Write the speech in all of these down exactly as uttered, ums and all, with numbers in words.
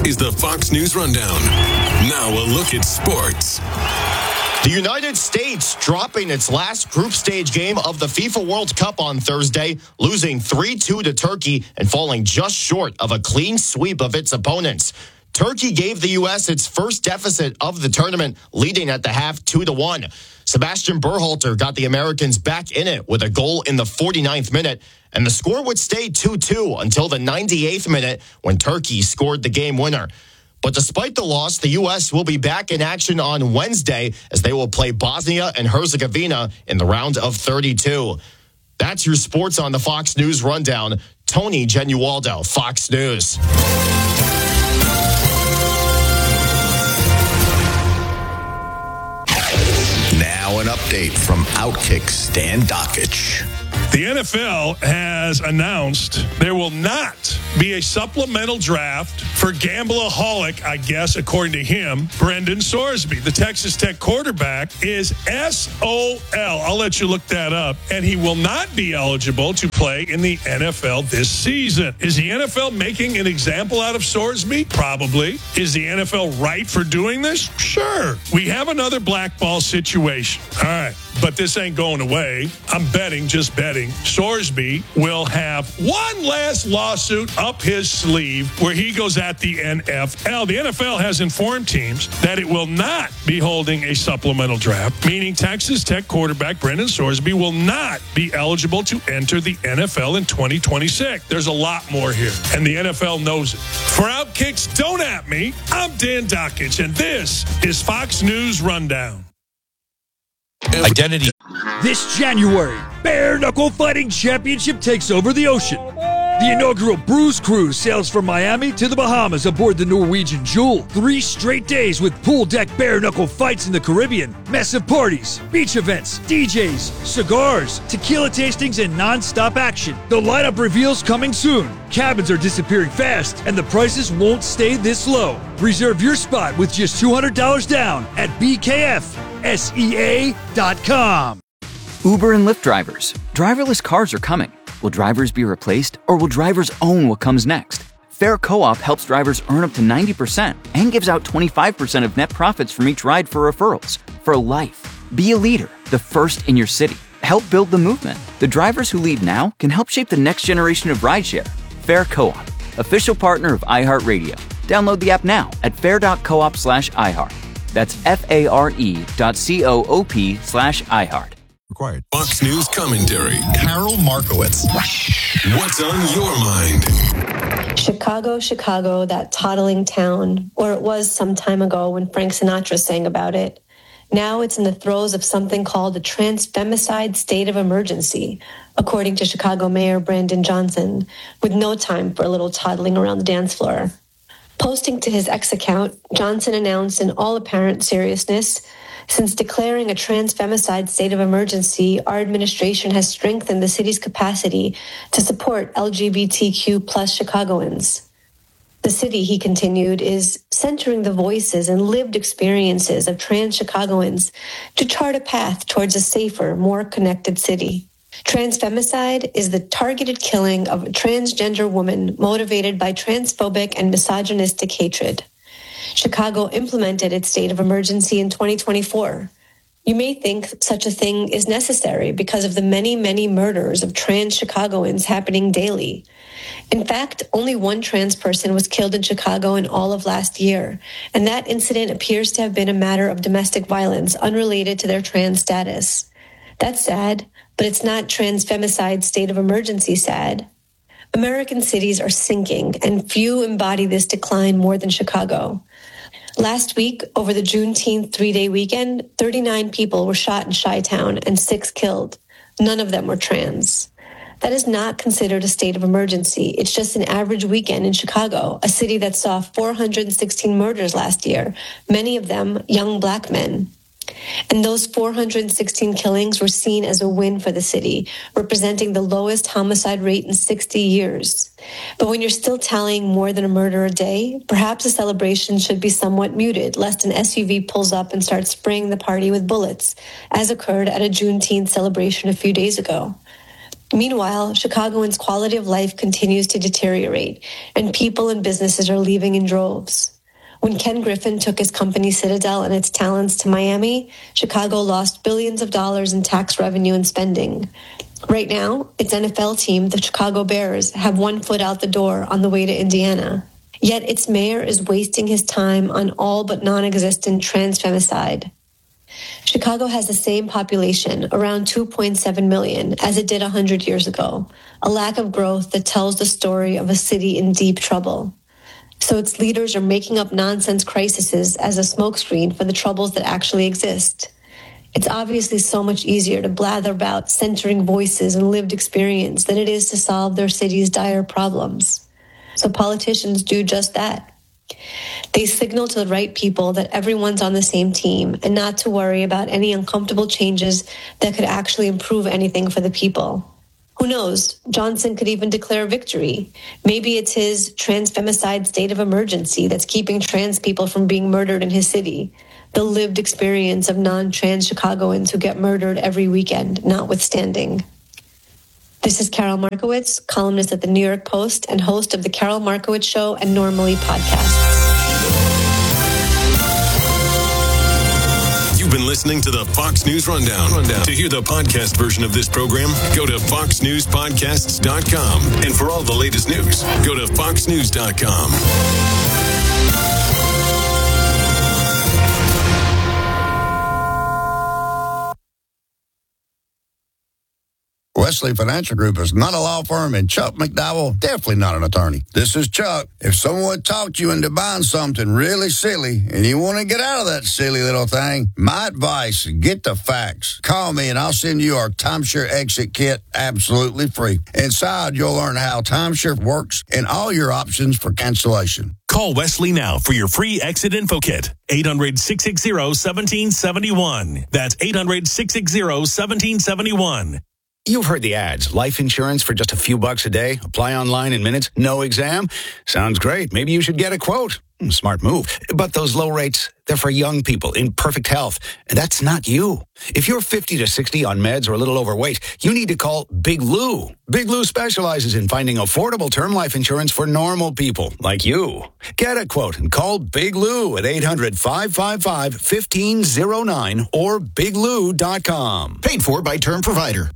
is the Fox News Rundown. Now a look at sports. The United States dropping its last group stage game of the FIFA World Cup on Thursday, losing three two to Turkey and falling just short of a clean sweep of its opponents. Turkey gave the U S its first deficit of the tournament, leading at the half two to one. Sebastian Berhalter got the Americans back in it with a goal in the forty-ninth minute, and the score would stay two two until the ninety-eighth minute when Turkey scored the game winner. But despite the loss, the U S will be back in action on Wednesday as they will play Bosnia and Herzegovina in the round of thirty-two. That's your sports on the Fox News Rundown. Tony Genualdo, Fox News. Now an update from Outkick Stan Dockich. The N F L has announced there will not be a supplemental draft for Gambleaholic, I guess, according to him, Brendan Sorsby. The Texas Tech quarterback is S O L. I'll let you look that up. And he will not be eligible to play in the N F L this season. Is the N F L making an example out of Sorsby? Probably. Is the N F L right for doing this? Sure. We have another blackball situation. All right. But this ain't going away. I'm betting, just betting, Sorsby will have one last lawsuit up his sleeve where he goes at the N F L. The N F L has informed teams that it will not be holding a supplemental draft, meaning Texas Tech quarterback Brendan Sorsby will not be eligible to enter the N F L in twenty twenty-six. There's a lot more here, and the N F L knows it. For Outkicks, don't at me. I'm Dan Dockich, and this is Fox News Rundown. Identity. This January, Bare Knuckle Fighting Championship takes over the ocean. The inaugural Bruise Cruise sails from Miami to the Bahamas aboard the Norwegian Jewel. Three straight days with pool deck bare knuckle fights in the Caribbean, massive parties, beach events, D Js, cigars, tequila tastings, and non-stop action. The lineup reveals coming soon. Cabins are disappearing fast, and the prices won't stay this low. Reserve your spot with just two hundred dollars down at B K F S E A dot com. Uber and Lyft drivers. Driverless cars are coming. Will drivers be replaced, or will drivers own what comes next? Fair Co-op helps drivers earn up to ninety percent and gives out twenty-five percent of net profits from each ride for referrals. For life. Be a leader, the first in your city. Help build the movement. The drivers who lead now can help shape the next generation of rideshare. Fair Co-op, official partner of iHeartRadio. Download the app now at fair.coop slash iHeart. That's F-A-R-E dot C-O-O-P slash iHeart. Required. Fox News commentary. Carol Markowitz. What's on your mind? Chicago, Chicago, that toddling town, or it was some time ago when Frank Sinatra sang about it. Now it's in the throes of something called a transfemicide state of emergency, according to Chicago Mayor Brandon Johnson, with no time for a little toddling around the dance floor. Posting to his X account, Johnson announced in all apparent seriousness, since declaring a transfemicide state of emergency, our administration has strengthened the city's capacity to support L G B T Q plus Chicagoans. The city, he continued, is centering the voices and lived experiences of trans Chicagoans to chart a path towards a safer, more connected city. Transfemicide is the targeted killing of a transgender woman motivated by transphobic and misogynistic hatred. Chicago implemented its state of emergency in twenty twenty-four. You may think such a thing is necessary because of the many, many murders of trans Chicagoans happening daily. In fact, only one trans person was killed in Chicago in all of last year, and that incident appears to have been a matter of domestic violence unrelated to their trans status. That's sad, but it's not transfemicide state of emergency sad. American cities are sinking, and few embody this decline more than Chicago. Last week, over the Juneteenth three-day weekend, thirty-nine people were shot in Chi-Town and six killed. None of them were trans. That is not considered a state of emergency. It's just an average weekend in Chicago, a city that saw four hundred sixteen murders last year, many of them young black men. And those four hundred sixteen killings were seen as a win for the city, representing the lowest homicide rate in sixty years. But when you're still tallying more than a murder a day, perhaps a celebration should be somewhat muted, lest an S U V pulls up and starts spraying the party with bullets, as occurred at a Juneteenth celebration a few days ago. Meanwhile, Chicagoans' quality of life continues to deteriorate, and people and businesses are leaving in droves. When Ken Griffin took his company Citadel and its talents to Miami, Chicago lost billions of dollars in tax revenue and spending. Right now, its N F L team, the Chicago Bears, have one foot out the door on the way to Indiana. Yet its mayor is wasting his time on all but non-existent trans femicide. Chicago has the same population, around two point seven million, as it did one hundred years ago, a lack of growth that tells the story of a city in deep trouble. So its leaders are making up nonsense crises as a smokescreen for the troubles that actually exist. It's obviously so much easier to blather about centering voices and lived experience than it is to solve their city's dire problems. So politicians do just that. They signal to the right people that everyone's on the same team and not to worry about any uncomfortable changes that could actually improve anything for the people. Who knows? Johnson could even declare victory. Maybe it's his trans femicide state of emergency that's keeping trans people from being murdered in his city. The lived experience of non-trans Chicagoans who get murdered every weekend, notwithstanding. This is Carol Markowitz, columnist at the New York Post and host of the Carol Markowitz Show and Normally podcasts. You've been listening to the Fox News Rundown. Rundown. To hear the podcast version of this program, go to fox news podcasts dot com. And for all the latest news, go to fox news dot com. Wesley Financial Group is not a law firm, and Chuck McDowell, definitely not an attorney. This is Chuck. If someone talked you into buying something really silly and you want to get out of that silly little thing, my advice, get the facts. Call me and I'll send you our timeshare exit kit absolutely free. Inside, you'll learn how timeshare works and all your options for cancellation. Call Wesley now for your free exit info kit. eight hundred, six six zero, one seven seven one. That's eight hundred, six six zero, one seven seven one. You've heard the ads. Life insurance for just a few bucks a day. Apply online in minutes. No exam. Sounds great. Maybe you should get a quote. Smart move. But those low rates, they're for young people in perfect health. And that's not you. If you're fifty to sixty on meds or a little overweight, you need to call Big Lou. Big Lou specializes in finding affordable term life insurance for normal people like you. Get a quote and call Big Lou at eight hundred, five five five, one five zero nine or big lou dot com. Paid for by Term Provider.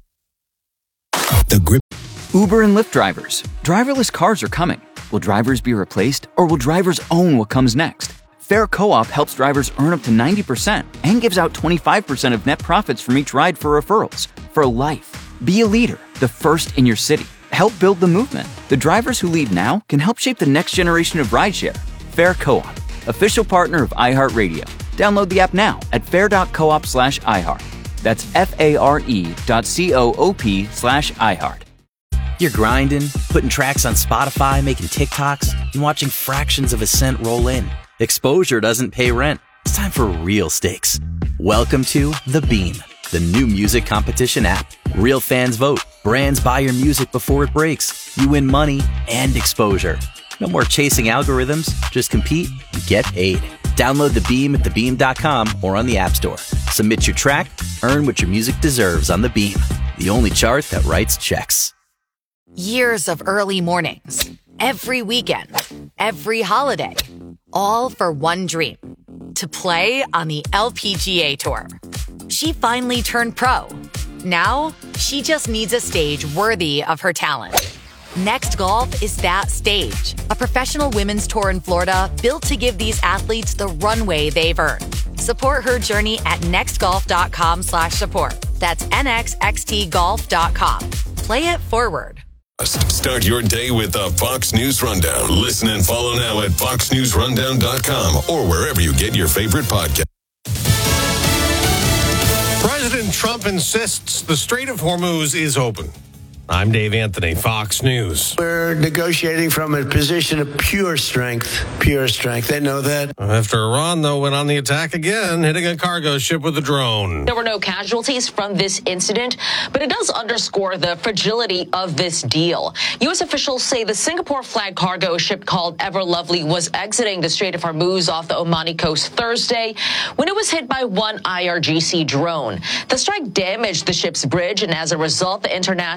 The grip. Uber and Lyft drivers. Driverless cars are coming. Will drivers be replaced, or will drivers own what comes next? Fair Co-op helps drivers earn up to ninety percent and gives out twenty-five percent of net profits from each ride for referrals. For life. Be a leader, the first in your city. Help build the movement. The drivers who lead now can help shape the next generation of rideshare. Fair Co-op, official partner of iHeartRadio. Download the app now at fair.coop slash iHeart. That's F-A-R-E dot C-O-O-P slash iHeart. You're grinding, putting tracks on Spotify, making TikToks, and watching fractions of a cent roll in. Exposure doesn't pay rent. It's time for real stakes. Welcome to The Beam, the new music competition app. Real fans vote. Brands buy your music before it breaks. You win money and exposure. No more chasing algorithms. Just compete and get paid. Download The Beam at the beam dot com or on the App Store. Submit your track, earn what your music deserves on The Beam, the only chart that writes checks. Years of early mornings, every weekend, every holiday, all for one dream, to play on the L P G A Tour. She finally turned pro. Now, she just needs a stage worthy of her talent. Next Golf is that stage, a professional women's tour in Florida built to give these athletes the runway they've earned. Support her journey at nextgolf.com slash support. That's N X X T golf dot com. Play it forward. Start your day with the Fox News Rundown. Listen and follow now at fox news rundown dot com or wherever you get your favorite podcast. President Trump insists the Strait of Hormuz is open. I'm Dave Anthony, Fox News. We're negotiating from a position of pure strength. Pure strength. They know that. After Iran, though, went on the attack again, hitting a cargo ship with a drone. There were no casualties from this incident, but it does underscore the fragility of this deal. U S officials say the Singapore-flagged cargo ship called Ever Lovely was exiting the Strait of Hormuz off the Omani coast Thursday when it was hit by one I R G C drone. The strike damaged the ship's bridge, and as a result, the International Maritime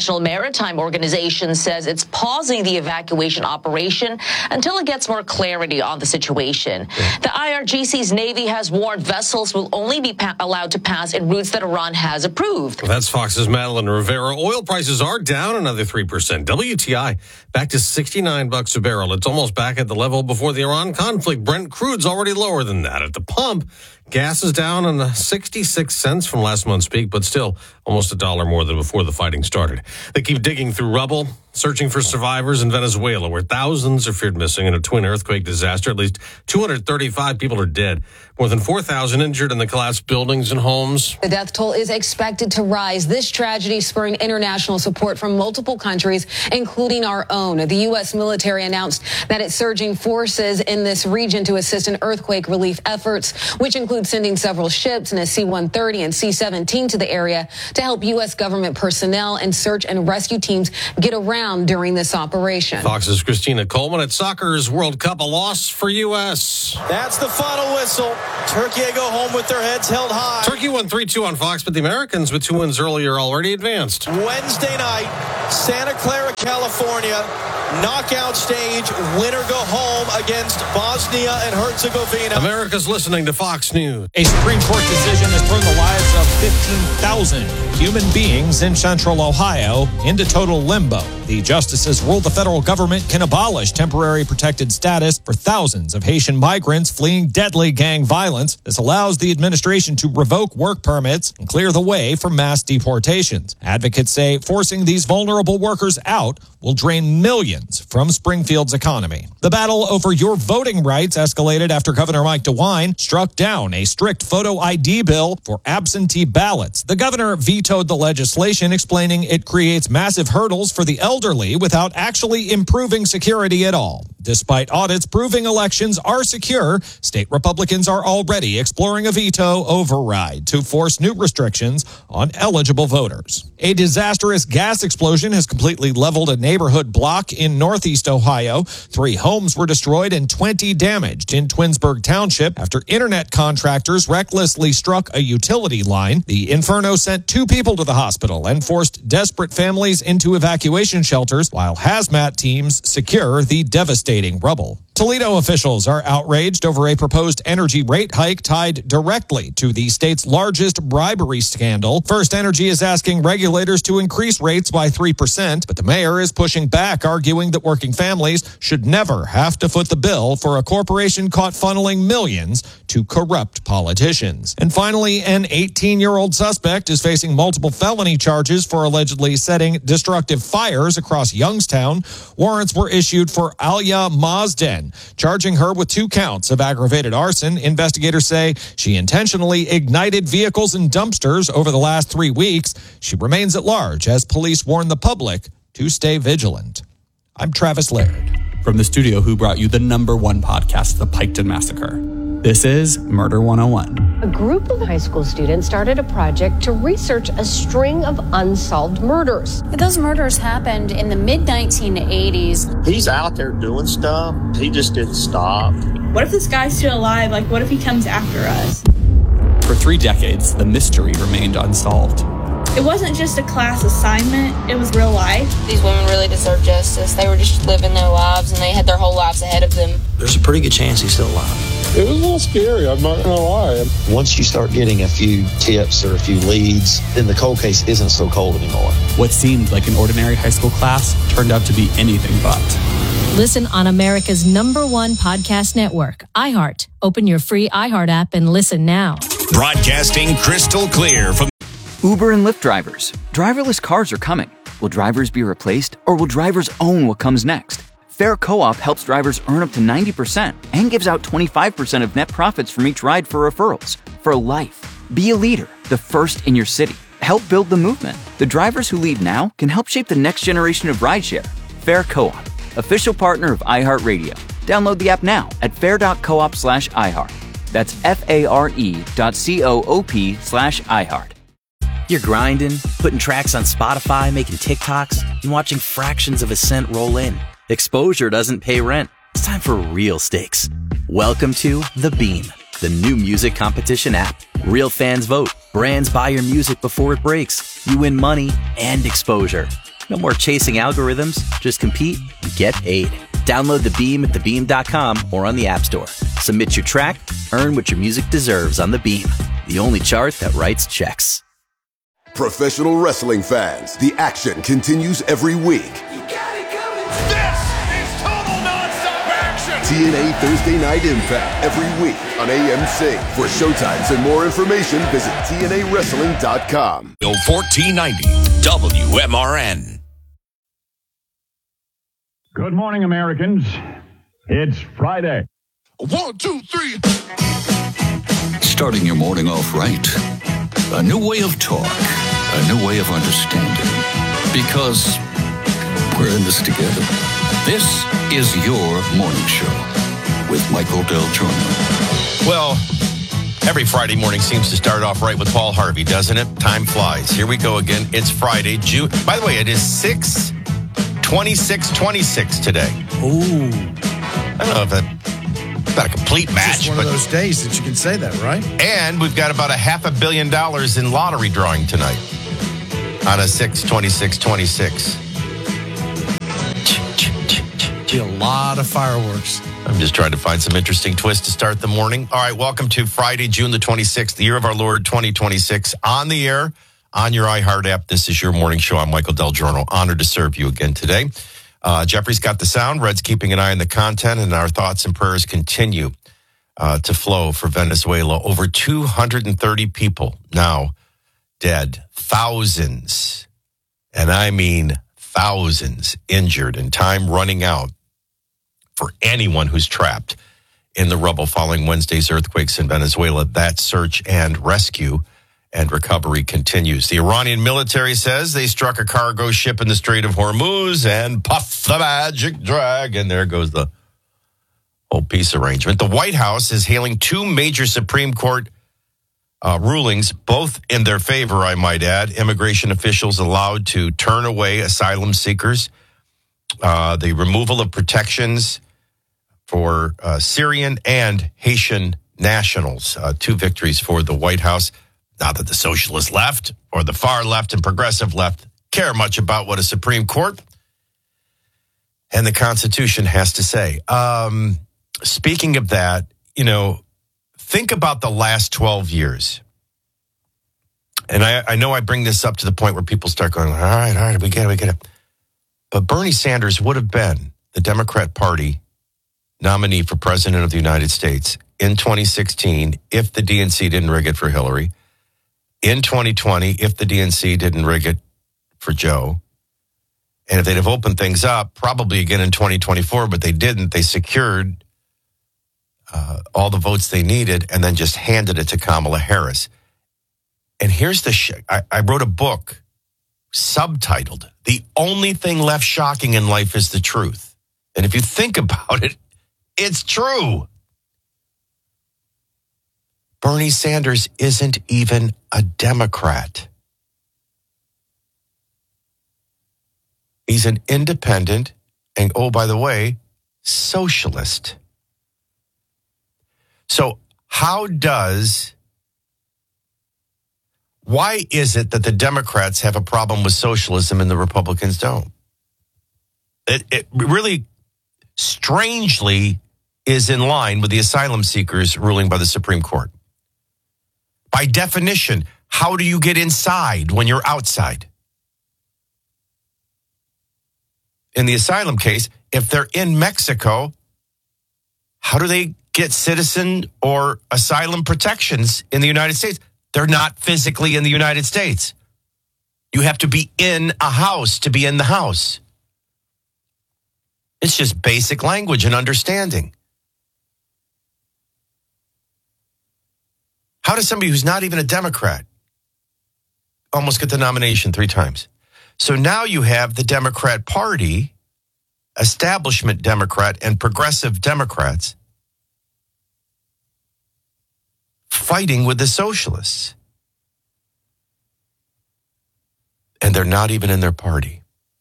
Maritime Organization says it's pausing the evacuation operation until it gets more clarity on the situation. The I R G C's Navy has warned vessels will only be pa- allowed to pass in routes that Iran has approved. That's Fox's Madeline Rivera. Oil prices are down another three percent. W T I back to sixty-nine bucks a barrel. It's almost back at the level before the Iran conflict. Brent crude's already lower than that. At the pump, gas is down on sixty-six cents from last month's peak, but still almost a dollar more than before the fighting started. They keep digging through rubble, searching for survivors in Venezuela, where thousands are feared missing in a twin earthquake disaster. At least two hundred thirty-five people are dead. More than four thousand injured in the collapsed buildings and homes. The death toll is expected to rise. This tragedy spurring international support from multiple countries, including our own. The U S military announced that it's surging forces in this region to assist in earthquake relief efforts, which include sending several ships and a C one thirty and C seventeen to the area to help U S government personnel and search and rescue teams get around during this operation. Fox's Christina Coleman. At soccer's World Cup, a loss for U S. That's the final whistle. Turkey go home with their heads held high. Turkey won three two on Fox, but the Americans with two wins earlier already advanced. Wednesday night, Santa Clara, California, knockout stage, winner go home against Bosnia and Herzegovina. America's listening to Fox News. A Supreme Court decision has thrown the lives of fifteen thousand human beings in central Ohio into total limbo. The justices ruled the federal government can abolish temporary protected status for thousands of Haitian migrants fleeing deadly gang violence. This allows the administration to revoke work permits and clear the way for mass deportations. Advocates say forcing these vulnerable workers out will drain millions from Springfield's economy. The battle over your voting rights escalated after Governor Mike DeWine struck down a strict photo I D bill for absentee ballots. The governor vetoed the legislation, explaining it creates massive hurdles for the elderly without actually improving security at all. Despite audits proving elections are secure, state Republicans are already exploring a veto override to force new restrictions on eligible voters. A disastrous gas explosion has completely leveled a neighborhood block in northeast Ohio. Three homes were destroyed and twenty damaged in Twinsburg Township after internet contractors recklessly struck a utility line. The inferno sent two people to the hospital and forced desperate families into evacuation shelters while hazmat teams secure the devastating rubble. Toledo officials are outraged over a proposed energy rate hike tied directly to the state's largest bribery scandal. First Energy is asking regulators to increase rates by three percent, but the mayor is pushing back, arguing that working families should never have to foot the bill for a corporation caught funneling millions to corrupt politicians. And finally, an eighteen-year-old suspect is facing multiple felony charges for allegedly setting destructive fires across Youngstown. Warrants were issued for Alia Mazden, charging her with two counts of aggravated arson. Investigators say she intentionally ignited vehicles and dumpsters over the last three weeks. She remains at large as police warn the public to stay vigilant. I'm Travis Laird. From the studio who brought you the number one podcast, The Piketon Massacre, this is Murder one oh one. A group of high school students started a project to research a string of unsolved murders. Those murders happened in the mid nineteen eighties. He's out there doing stuff. He just didn't stop. What if this guy's still alive? Like, what if he comes after us? For three decades, the mystery remained unsolved. It wasn't just a class assignment, it was real life. These women really deserve justice. They were just living their lives and they had their whole lives ahead of them. There's a pretty good chance he's still alive. It was a little scary, I'm not gonna lie. Once you start getting a few tips or a few leads, then the cold case isn't so cold anymore. What seemed like an ordinary high school class turned out to be anything but. Listen on America's number one podcast network, iHeart. Open your free iHeart app and listen now. Broadcasting crystal clear from Uber and Lyft drivers. Driverless cars are coming. Will drivers be replaced, or will drivers own what comes next? Fair Co-op helps drivers earn up to ninety percent and gives out twenty-five percent of net profits from each ride for referrals. For life. Be a leader, the first in your city. Help build the movement. The drivers who lead now can help shape the next generation of rideshare. Fair Co-op, official partner of iHeartRadio. Download the app now at fair.coop slash iHeart. That's F-A-R-E dot C-O-O-P slash iHeart. You're grinding, putting tracks on Spotify, making TikToks, and watching fractions of a cent roll in. Exposure doesn't pay rent. It's time for real stakes. Welcome to The Beam, the new music competition app. Real fans vote. Brands buy your music before it breaks. You win money and exposure. No more chasing algorithms. Just compete and get paid. Download the Beam at the beam dot com or on the App Store. Submit your track, earn what your music deserves on the Beam, the only chart that writes checks. Professional wrestling fans, the action continues every week. This is total nonstop action! T N A Thursday Night Impact every week on A M C. For showtimes and more information, visit T N A wrestling dot com. fourteen ninety W M R N. Good morning, Americans. It's Friday. One, two, three. Starting your morning off right. A new way of talk. A new way of understanding. Because we're in this together. This is your morning show with Michael Del Giorno. Well, every Friday morning seems to start off right with Paul Harvey, doesn't it? Time flies. Here we go again. It's Friday, June. By the way, it is six twenty-six twenty-six today. Ooh. I don't know if that not a complete match. It's one but, of those days that you can say that, right? And we've got about a half a billion dollars in lottery drawing tonight on a six twenty-six twenty-six. Be a lot of fireworks. I'm just trying to find some interesting twists to start the morning. All right, welcome to Friday, June the twenty-sixth, the year of our Lord twenty twenty-six. On the air, on your iHeart app, this is your morning show. I'm Michael Del Giorno. Honored to serve you again today. Uh, Jeffrey's got the sound. Red's keeping an eye on the content, and our thoughts and prayers continue uh, to flow for Venezuela. Over two hundred thirty people now dead, thousands, and I mean thousands injured, and time running out for anyone who's trapped in the rubble following Wednesday's earthquakes in Venezuela. That search and rescue and recovery continues. The Iranian military says they struck a cargo ship in the Strait of Hormuz and puffed the magic dragon. There goes the whole peace arrangement. The White House is hailing two major Supreme Court uh, rulings, both in their favor, I might add. Immigration officials allowed to turn away asylum seekers. Uh, the removal of protections for uh, Syrian and Haitian nationals. Uh, two victories for the White House. Not that the socialist left or the far left and progressive left care much about what a Supreme Court and the Constitution has to say. Um, speaking of that, you know, think about the last twelve years. And I, I know I bring this up to the point where people start going, all right, all right, we get it, we get it. But Bernie Sanders would have been the Democrat Party nominee for president of the United States in twenty sixteen if the D N C didn't rig it for Hillary. In twenty twenty, if the D N C didn't rig it for Joe. And if they'd have opened things up, probably again in twenty twenty-four, but they didn't. They secured uh, all the votes they needed and then just handed it to Kamala Harris. And here's the sh- I, I wrote a book subtitled, "The Only Thing Left Shocking in Life is the Truth." And if you think about it, it's true. Bernie Sanders isn't even a Democrat. He's an independent and, oh, by the way, socialist. So how does, why is it that the Democrats have a problem with socialism and the Republicans don't? It, it really strangely is in line with the asylum seekers ruling by the Supreme Court. By definition, how do you get inside when you're outside? In the asylum case, if they're in Mexico, how do they get citizen or asylum protections in the United States? They're not physically in the United States. You have to be in a house to be in the house. It's just basic language and understanding. How does somebody who's not even a Democrat almost get the nomination three times? So now you have the Democrat Party, establishment Democrat and progressive Democrats fighting with the socialists. And they're not even in their party.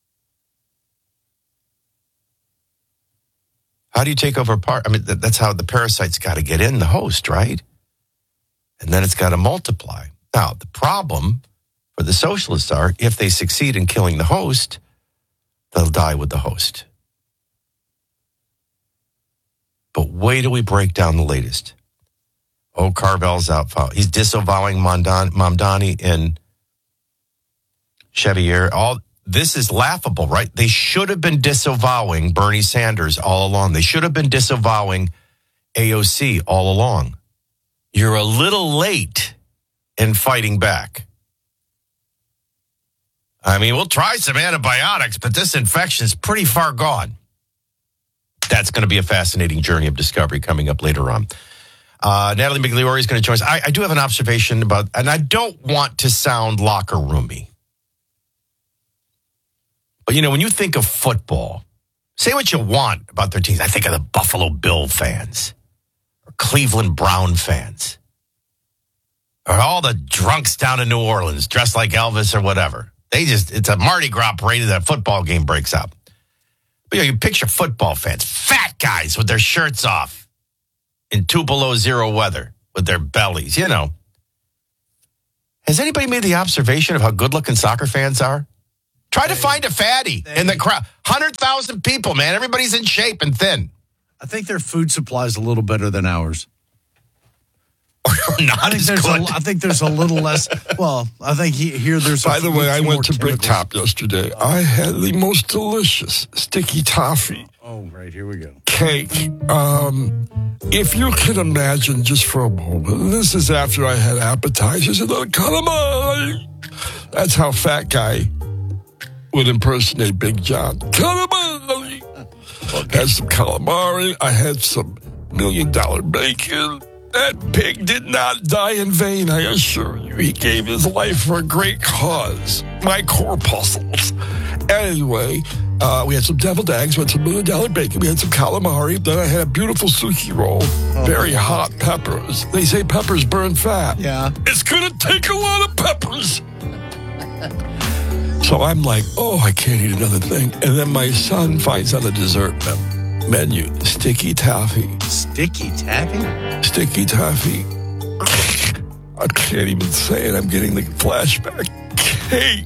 How do you take over a party? I mean, that's how the parasite's got to get in the host, right? And then it's got to multiply. Now, the problem for the socialists are, if they succeed in killing the host, they'll die with the host. But wait till we break down the latest. Oh, Carvel's out foul. He's disavowing Mondan- Mamdani and Chevier. All this is laughable, right? They should have been disavowing Bernie Sanders all along. They should have been disavowing A O C all along. You're a little late in fighting back. I mean, we'll try some antibiotics, but this infection's pretty far gone. That's going to be a fascinating journey of discovery coming up later on. Uh, Natalie Migliore is going to join us. I, I do have an observation about, and I don't want to sound locker roomy. But, you know, when you think of football, say what you want about their teams. I think of the Buffalo Bill fans or Cleveland Brown fans or all the drunks down in New Orleans dressed like Elvis or whatever. They just, it's a Mardi Gras parade that football game breaks up. But, you know, you picture football fans, fat guys with their shirts off in two below zero weather with their bellies, you know. Has anybody made the observation of how good-looking soccer fans are? Try to find a fatty in the crowd. one hundred thousand people, man. Everybody's in shape and thin. I think their food supply is a little better than ours. Not I think as there's good. A, I think there's a little less. Well, I think he, here there's. By a the few- way, I few went more to Brick chemicals. Top yesterday. I had the most delicious sticky toffee Oh, right, here we go. cake. Um, if you can imagine just for a moment, this is after I had appetizers and then calamari. That's how Fat Guy would impersonate Big John. Calamari. Had some calamari. I had some million dollar bacon. That pig did not die in vain, I assure you. He gave his life for a great cause. My corpuscles. Anyway, uh, we had some deviled eggs, we had some million dollar bacon, we had some calamari, then I had a beautiful sushi roll, oh, very hot peppers. They say peppers burn fat. Yeah. It's going to take a lot of peppers. So I'm like, oh, I can't eat another thing. And then my son finds on the dessert menu, sticky taffy. Sticky taffy? Sticky taffy. I can't even say it. I'm getting the flashback. Cake.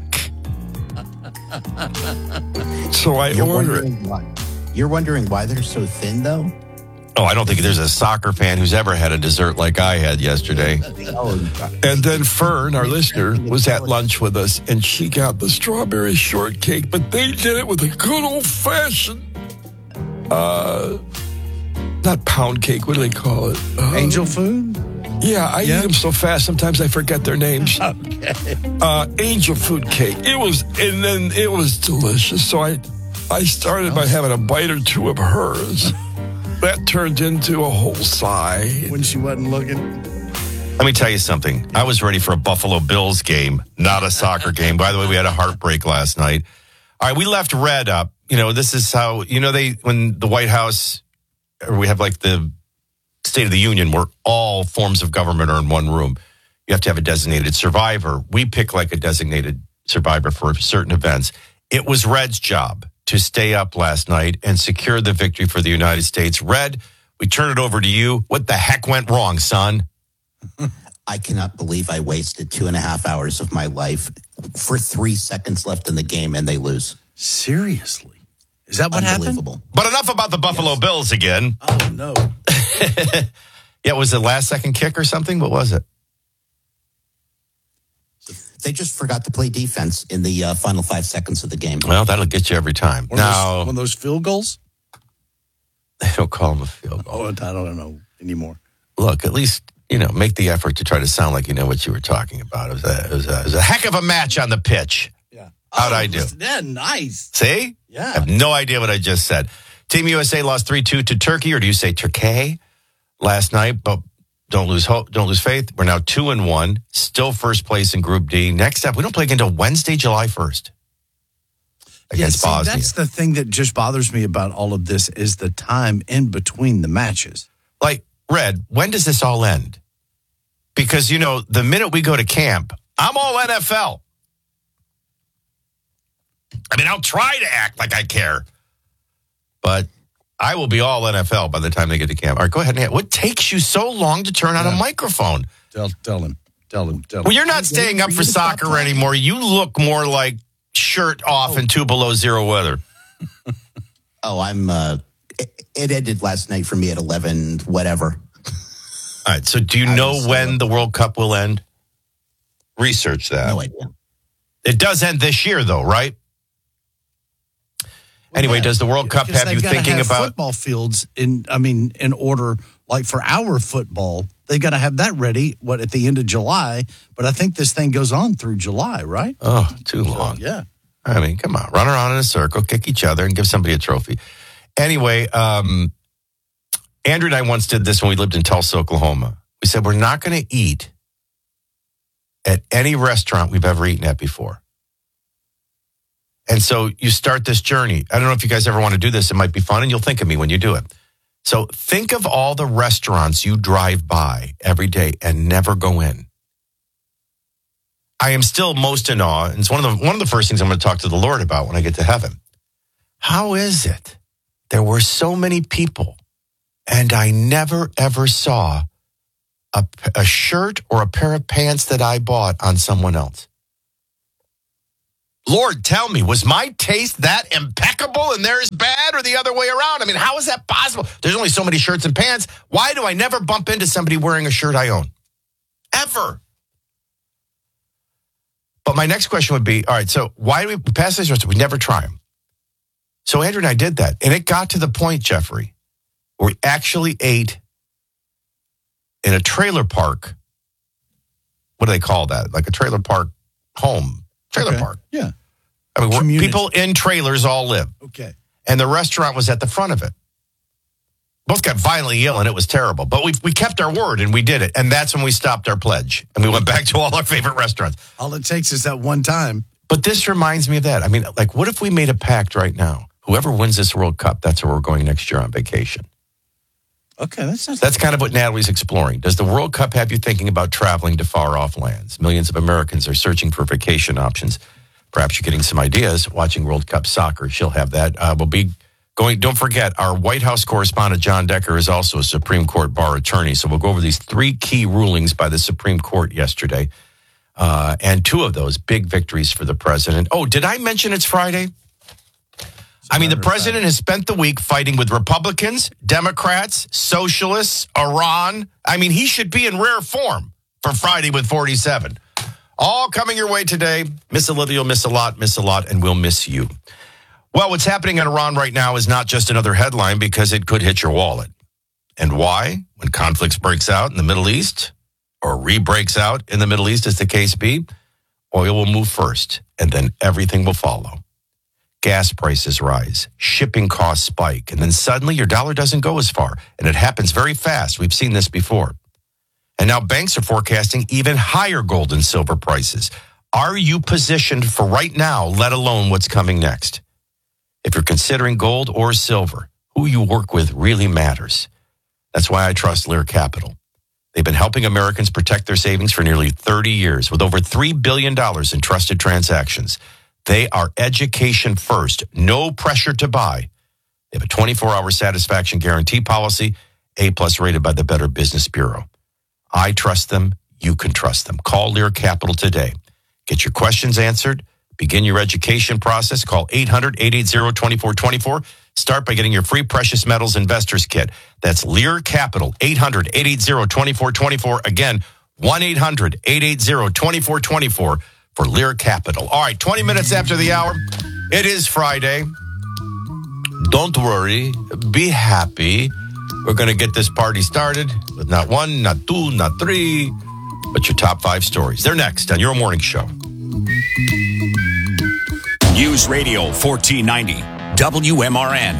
So I You're order it. wondering why. You're wondering why they're so thin, though? Oh, I don't think there's a soccer fan who's ever had a dessert like I had yesterday. And then Fern, our listener, was at lunch with us, and she got the strawberry shortcake, but they did it with a good old-fashioned, uh, not pound cake, what do they call it? Uh, Angel food? Yeah, I Yeah. eat them so fast, sometimes I forget their names. Okay. Uh, angel food cake. It was, and then it was delicious. So I, I started by having a bite or two of hers. That turned into a whole sigh. When she wasn't looking. Let me tell you something. I was ready for a Buffalo Bills game, not a soccer game. By the way, we had a heartbreak last night. All right, we left Red up. You know, this is how, you know, they, when the White House, or we have like the State of the Union where all forms of government are in one room. You have to have a designated survivor. We pick like a designated survivor for certain events. It was Red's job to stay up last night and secure the victory for the United States. Red, we turn it over to you. What the heck went wrong, son? I cannot believe I wasted two and a half hours of my life for three seconds left in the game and they lose. Seriously? Is that what happened? Unbelievable. But enough about the Buffalo Yes. Bills again. Oh, no. Yeah, was it last second kick or something? What was it? They just forgot to play defense in the uh, final five seconds of the game. Well, that'll get you every time. One of, Now, those, one of those field goals? they don't call them a field goal. Oh, I don't know anymore. Look, at least, you know, make the effort to try to sound like you know what you were talking about. It was a, it was a, it was a heck of a match on the pitch. Yeah. How'd oh, I do? Yeah, nice. See? Yeah. I have no idea what I just said. Team U S A lost three two to Turkey, or do you say Turkey, last night? But don't lose hope. Don't lose faith. We're now two and one, still first place in Group D. Next up, we don't play again until Wednesday, July first. Against yeah, see, Bosnia. that's the thing that just bothers me about all of this is the time in between the matches. Like, Red, when does this all end? Because, you know, the minute we go to camp, I'm all N F L. I mean, I'll try to act like I care, but I will be all N F L by the time they get to camp. All right, go ahead. And what takes you so long to turn on Yeah. a microphone? Tell, tell him. Tell him. Tell him. Well, you're not staying up for soccer anymore. You look more like shirt off Oh. and two below zero weather. Oh, I'm, uh, it, it ended last night for me at eleven, whatever. All right. So do you know was, when uh, the World Cup will end? Research that. No idea. It does end this year, though, right? Well, anyway, yeah, does the World Cup have you thinking have about football fields in? I mean, in order, like for our football, they got to have that ready. What at the end of July? But I think this thing goes on through July, right? Oh, too long. So, yeah. I mean, come on, run around in a circle, kick each other, and give somebody a trophy. Anyway, um, Andrew and I once did this when we lived in Tulsa, Oklahoma. We said we're not going to eat at any restaurant we've ever eaten at before. And so you start this journey. I don't know if you guys ever want to do this. It might be fun, and you'll think of me when you do it. So think of all the restaurants you drive by every day and never go in. I am still most in awe, and it's one of the one of the first things I'm going to talk to the Lord about when I get to heaven. How is it there were so many people, and I never, ever saw a, a shirt or a pair of pants that I bought on someone else? Lord, tell me, was my taste that impeccable and theirs bad, or the other way around? I mean, how is that possible? There's only so many shirts and pants. Why do I never bump into somebody wearing a shirt I own? Ever. But my next question would be, all right, so why do we pass these restaurants? We never try them. So Andrew and I did that. And it got to the point, Jeffrey, where we actually ate in a trailer park. What do they call that? Like a trailer park home. Trailer okay. park. Yeah. I mean, where people in trailers all live. Okay. And the restaurant was at the front of it. Both got violently ill, and it was terrible. But we we kept our word, and we did it. And that's when we stopped our pledge. And we went back to all our favorite restaurants. All it takes is that one time. But this reminds me of that. I mean, like, what if we made a pact right now? Whoever wins this World Cup, that's where we're going next year on vacation. Okay, that sounds That's kind of what Natalie's exploring. Does the World Cup have you thinking about traveling to far-off lands? Millions of Americans are searching for vacation options. Perhaps you're getting some ideas watching World Cup soccer. She'll have that. Uh, we'll be going. Don't forget, our White House correspondent, John Decker, is also a Supreme Court bar attorney. So we'll go over these three key rulings by the Supreme Court yesterday. Uh, and two of those big victories for the president. Oh, did I mention it's Friday? I mean, the president has spent the week fighting with Republicans, Democrats, socialists, Iran. I mean, he should be in rare form for Friday with forty-seven. All coming your way today. Miss Olivia will miss a lot, miss a lot, and we'll miss you. Well, what's happening in Iran right now is not just another headline because it could hit your wallet. And why? When conflicts breaks out in the Middle East, or re-breaks out in the Middle East, as the case be, oil will move first, and then everything will follow. Gas prices rise, shipping costs spike, and then suddenly your dollar doesn't go as far. And it happens very fast. We've seen this before. And now banks are forecasting even higher gold and silver prices. Are you positioned for right now, let alone what's coming next? If you're considering gold or silver, who you work with really matters. That's why I trust Lear Capital. They've been helping Americans protect their savings for nearly thirty years with over three billion dollars in trusted transactions. They are education first, no pressure to buy. They have a twenty-four hour satisfaction guarantee policy, A-plus rated by the Better Business Bureau. I trust them. You can trust them. Call Lear Capital today. Get your questions answered. Begin your education process. Call eight hundred, eight eight zero, two four two four. Start by getting your free Precious Metals Investors Kit. That's Lear Capital, eight hundred, eight eight zero, two four two four. Again, one eight hundred, eight eight zero, two four two four for Lear Capital. All right, twenty minutes after the hour. It is Friday. Don't worry. Be happy. We're going to get this party started with not one, not two, not three, but your top five stories. They're next on your morning show. News Radio fourteen ninety, W M R N.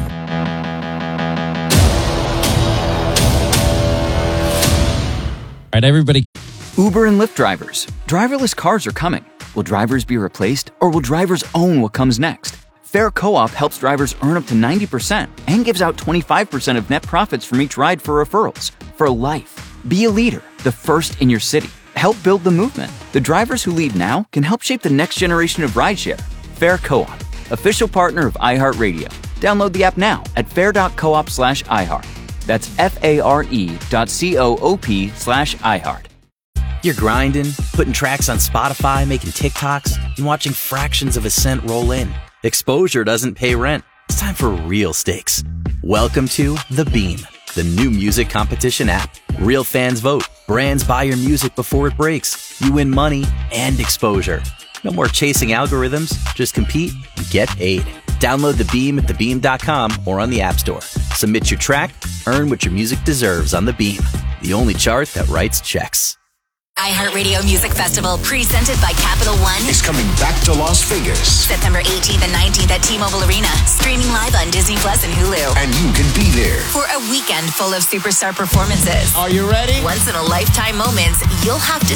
All right, everybody. Uber and Lyft drivers. Driverless cars are coming. Will drivers be replaced, or will drivers own what comes next? Fair Co-op helps drivers earn up to ninety percent and gives out twenty-five percent of net profits from each ride for referrals. For life. Be a leader, the first in your city. Help build the movement. The drivers who lead now can help shape the next generation of rideshare. Fair Co-op, official partner of iHeartRadio. Download the app now at fair.coop slash iHeart. That's F-A-R-E dot C-O-O-P slash iHeart. You're grinding, putting tracks on Spotify, making TikToks, and watching fractions of a cent roll in. Exposure doesn't pay rent. It's time for real stakes. Welcome to The Beam, the new music competition app. Real fans vote. Brands buy your music before it breaks. You win money and exposure. No more chasing algorithms. Just compete and get paid. Download The Beam at the beam dot com or on the App Store. Submit your track. Earn what your music deserves on The Beam, the only chart that writes checks. iHeartRadio Music Festival, presented by Capital One, is coming back to Las Vegas. September eighteenth and nineteenth at T-Mobile Arena. Streaming live on Disney Plus and Hulu. And you can be there for a weekend full of superstar performances. Are you ready? Once-in-a-lifetime moments you'll have to